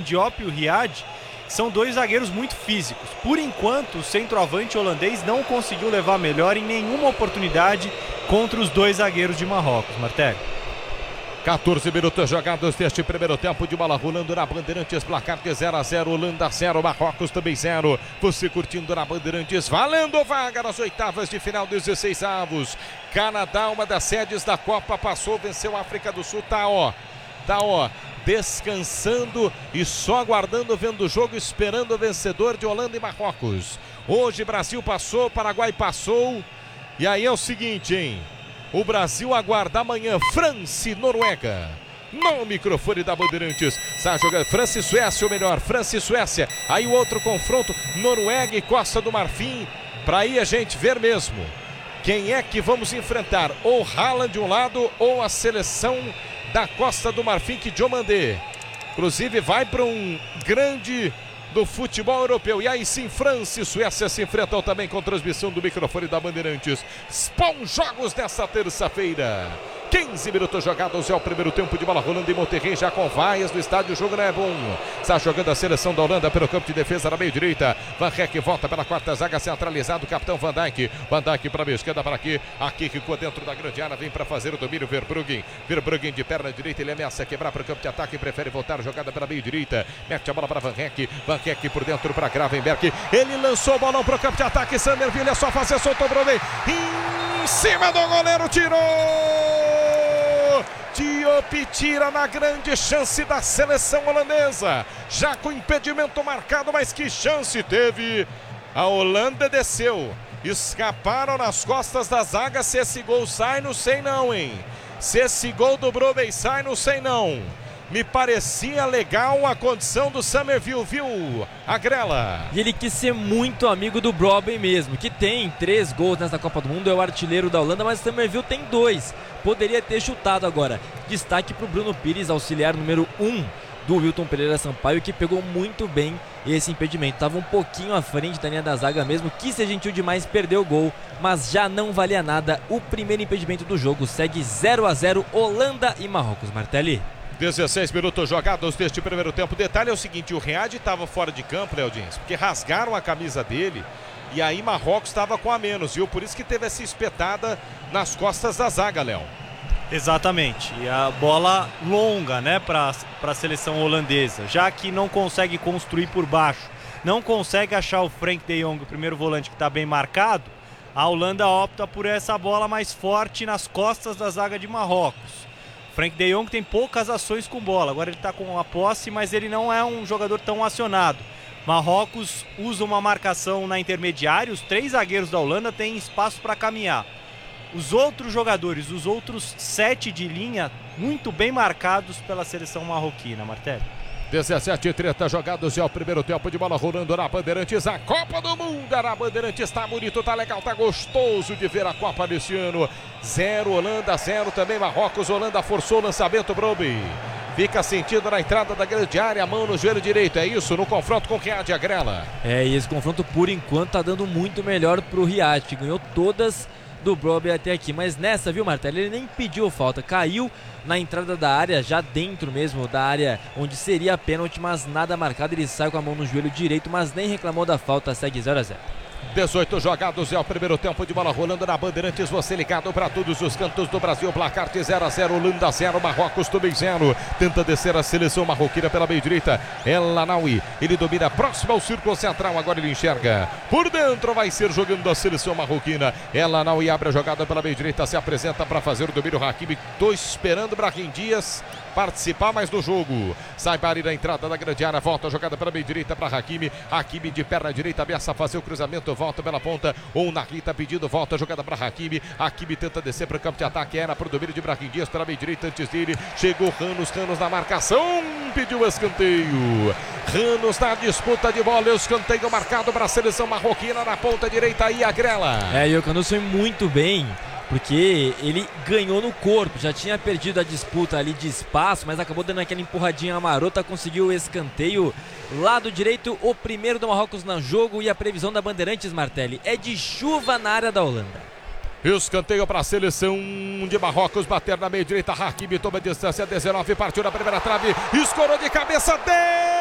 Diop e o Riyad são dois zagueiros muito físicos. Por enquanto, o centroavante holandês não conseguiu levar melhor em nenhuma oportunidade contra os dois zagueiros de Marrocos, Martelli. 14 minutos jogados deste primeiro tempo, de bola rolando na Bandeirantes, placar de 0-0, Holanda 0, Marrocos também 0. Você curtindo na Bandeirantes, valendo vaga nas oitavas de final, 16 avos. Canadá, uma das sedes da Copa, passou, venceu a África do Sul, tá ó, descansando e só aguardando, vendo o jogo, esperando o vencedor de Holanda e Marrocos. Hoje Brasil passou, Paraguai passou, e aí é o seguinte, hein? O Brasil aguarda amanhã França e Noruega. No microfone da Bandeirantes. Está jogando França e Suécia, ou melhor, França e Suécia. Aí o outro confronto, Noruega e Costa do Marfim. Para aí a gente ver mesmo quem é que vamos enfrentar. Ou Haaland de um lado, ou a seleção da Costa do Marfim, que Diomandé, inclusive, vai para um grande do futebol europeu. E aí sim, França e Suécia se enfrentam também, com transmissão do microfone da Bandeirantes. Bons jogos nessa terça-feira. 15 minutos jogados, é o primeiro tempo, de bola rolando em Monterrey, já com vaias no estádio, o jogo não é bom. Está jogando a seleção da Holanda pelo campo de defesa na meio-direita. Van Rijk volta pela quarta zaga, centralizado, o capitão Van Dijk. Van Dijk para a meia esquerda, para aqui. Aqui ficou dentro da grande área, vem para fazer o domínio Verbruggen. Verbruggen de perna direita, ele ameaça quebrar para o campo de ataque, prefere voltar, jogada pela meio-direita. Mete a bola para Van Rijk. Van Rijk por dentro para Gravenberch. Ele lançou o balão para o campo de ataque. Summerville é só fazer, soltou, Broden. Em cima do goleiro, tirou! Diop tira na grande chance da seleção holandesa, já com impedimento marcado, mas que chance teve. A Holanda desceu, escaparam nas costas da zaga. Se esse gol sai, não sei não, hein? Se esse gol do Broden sai, não sei não. Me parecia legal a condição do Summerville, viu, Agrela? E ele quis ser muito amigo do Broden mesmo, que tem 3 gols nessa Copa do Mundo, é o artilheiro da Holanda, mas o Summerville tem 2. Poderia ter chutado agora. Destaque para o Bruno Pires, auxiliar número 1 do Wilton Pereira Sampaio, que pegou muito bem esse impedimento. Estava um pouquinho à frente da linha da zaga mesmo, quis ser gentil demais, perdeu o gol, mas já não valia nada. O primeiro impedimento do jogo segue 0-0, Holanda e Marrocos, Martelli. 16 minutos jogados deste primeiro tempo. Detalhe é o seguinte, o Riyad estava fora de campo, Léo Diniz, porque rasgaram a camisa dele, e aí Marrocos estava com a menos, viu? Por isso que teve essa espetada nas costas da zaga, Léo. Exatamente, e a bola longa, né, para a seleção holandesa, já que não consegue construir por baixo, não consegue achar o Frank de Jong, o primeiro volante, que está bem marcado. A Holanda opta por essa bola mais forte nas costas da zaga de Marrocos. Frank de Jong tem poucas ações com bola, agora ele está com a posse, mas ele não é um jogador tão acionado. Marrocos usa uma marcação na intermediária, os 3 zagueiros da Holanda têm espaço para caminhar. Os outros jogadores, os outros 7 de linha, muito bem marcados pela seleção marroquina, Martelli. 17:30 jogados, é o primeiro tempo, de bola rolando na Bandeirantes. A Copa do Mundo na Bandeirantes, tá bonito, tá legal, tá gostoso de ver a Copa desse ano. 0 Holanda, 0 também Marrocos. Holanda forçou o lançamento, Broden fica sentindo na entrada da grande área, a mão no joelho direito, é isso, no confronto com o Riyad, Agrela. E esse confronto por enquanto tá dando muito melhor pro Riyad, que ganhou todas do Broden até aqui, mas nessa, viu, Martelli, ele nem pediu falta, caiu na entrada da área, já dentro mesmo da área onde seria a pênalti, mas nada marcado. Ele sai com a mão no joelho direito, mas nem reclamou da falta. Segue 0-0. 18 jogados, é o primeiro tempo, de bola rolando na Bandeirantes. Você ligado para todos os cantos do Brasil. Placar de 0-0, Holanda 0, Marrocos também 0. Tenta descer a seleção marroquina pela meia direita. El Anaoui, ele domina próximo ao círculo central. Agora ele enxerga por dentro, vai ser jogando a seleção marroquina. El Anaoui abre a jogada pela meia direita, se apresenta para fazer o domínio. Hakimi, tô esperando Brahim Dias participar mais do jogo. Sai para ir a entrada da grande área, volta a jogada pela meia direita para Hakimi. Hakimi de perna direita, ameaça fazer o cruzamento, volta pela ponta. Ou Nahri tá pedindo, volta a jogada para Hakimi. Hakimi tenta descer para o campo de ataque, era para o domínio de Brahim Dias pela meia direita. Antes dele chegou Ranos na marcação, pediu escanteio. Ranos na disputa de bola, escanteio marcado para a seleção marroquina na ponta direita aí, Agrela. E o Ranos foi muito bem, porque ele ganhou no corpo, já tinha perdido a disputa ali de espaço, mas acabou dando aquela empurradinha marota, conseguiu o escanteio. Lado direito, o primeiro do Marrocos no jogo, e a previsão da Bandeirantes, Martelli, é de chuva na área da Holanda. Escanteio para a seleção de Marrocos, bater na meia direita, Hakimi toma distância, 19, partiu na primeira trave, escorou de cabeça, 10!